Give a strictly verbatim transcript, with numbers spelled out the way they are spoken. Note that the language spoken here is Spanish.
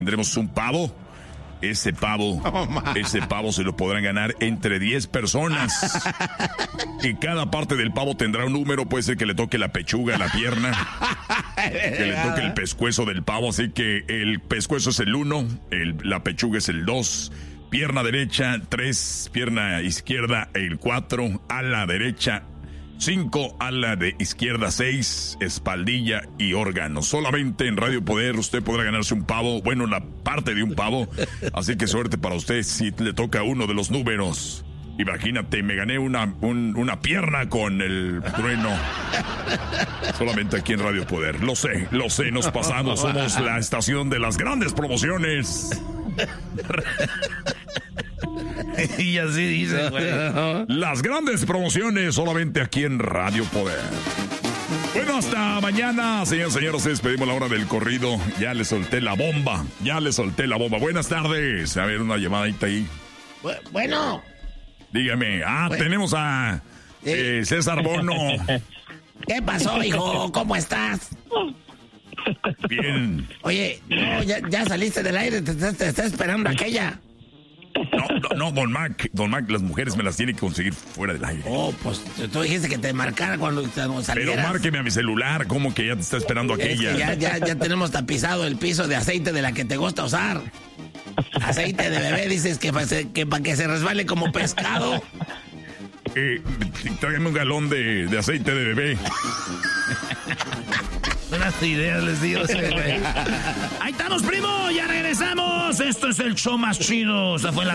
Tendremos un pavo. Ese pavo, oh, ese pavo se lo podrán ganar entre diez personas. Y cada parte del pavo tendrá un número. Puede ser que le toque la pechuga, la pierna, que le toque el pescuezo del pavo. Así que el pescuezo es el uno, el, la pechuga es el dos, pierna derecha tres, pierna izquierda el cuatro, ala derecha cinco, ala de izquierda seis, espaldilla y órgano. Solamente en Radio Poder usted podrá ganarse un pavo, bueno, la parte de un pavo. Así que suerte para usted si le toca uno de los números. Imagínate, me gané una, un, una pierna con el trueno. Solamente aquí en Radio Poder. Lo sé, lo sé, nos pasamos. Somos la estación de las grandes promociones. Y así dice, güey. Las grandes promociones solamente aquí en Radio Poder. Bueno, hasta mañana, señores, señores. Despedimos la hora del corrido. Ya le solté la bomba. Ya le solté la bomba. Buenas tardes. A ver, una llamadita ahí. Bueno. Dígame. Ah, bueno. Tenemos a eh, César Bono. ¿Qué pasó, hijo? ¿Cómo estás? Bien. Oye, no, ya, ya saliste del aire. Te, te, te está esperando aquella. No, no, no, Don Mac, Don Mac, las mujeres me las tiene que conseguir fuera del aire. Oh, pues tú dijiste que te marcara cuando salieras. Pero márqueme a mi celular, ¿cómo que ya te está esperando aquella? Es que ya, ya, ya tenemos tapizado el piso de aceite de la que te gusta usar. Aceite de bebé, dices que para que, pa que se resbale como pescado. Eh, tráigame un galón de, de aceite de bebé. Unas ideas les digo. Ahí estamos, primo, ya regresamos. Esto es el show más chido. O sea, fue la